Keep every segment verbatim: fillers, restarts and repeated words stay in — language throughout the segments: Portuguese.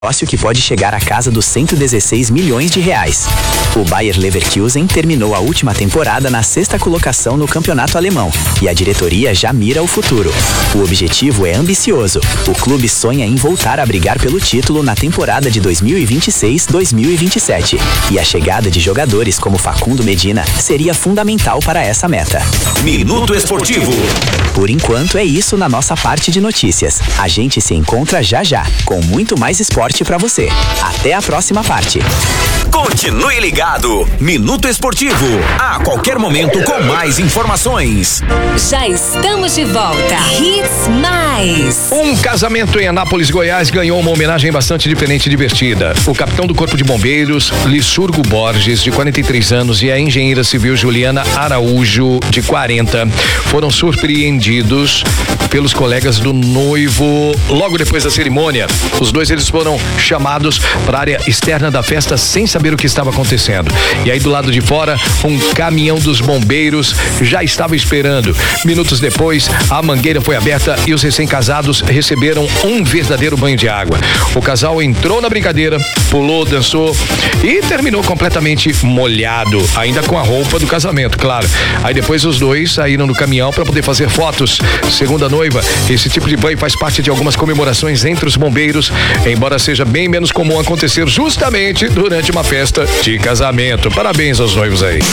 Negócio que pode chegar à casa dos cento e dezesseis milhões de reais. O Bayer Leverkusen terminou a última temporada na sexta colocação no campeonato alemão e a diretoria já mira o futuro. O objetivo é ambicioso. O clube sonha em voltar a brigar pelo título na temporada de dois mil e vinte e seis, dois mil e vinte e sete. E a chegada de jogadores como Facundo Medina seria fundamental para essa meta. Minuto Esportivo. Por enquanto é isso na nossa parte de notícias. A gente se encontra já já, com muito mais esporte para você. Até a próxima parte. Continue ligado. Minuto Esportivo. A qualquer momento com mais informações. Já estamos de volta. Hits Mais. Um casamento em Anápolis, Goiás ganhou uma homenagem bastante diferente e divertida. O capitão do Corpo de Bombeiros, Lissurgo Borges, de quarenta e três anos, e a engenheira civil Juliana Araújo, de quarenta, foram surpreendidos pelos colegas do noivo logo depois da cerimônia. Os dois eles foram chamados para a área externa da festa sem saber o que estava acontecendo. E aí do lado de fora, um caminhão dos bombeiros já estava esperando. Minutos depois, a mangueira foi aberta e os recém-casados receberam um verdadeiro banho de água. O casal entrou na brincadeira, pulou, dançou e terminou completamente molhado, ainda com a roupa do casamento, claro. Aí depois os dois saíram do caminhão para poder fazer fotos. Segundo a noiva, esse tipo de banho faz parte de algumas comemorações entre os bombeiros, embora seja bem menos comum acontecer justamente durante uma festa de casamento. Parabéns aos noivos aí.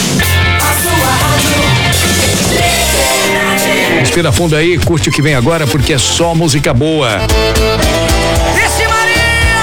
Respira fundo aí, curte o que vem agora, porque é só música boa.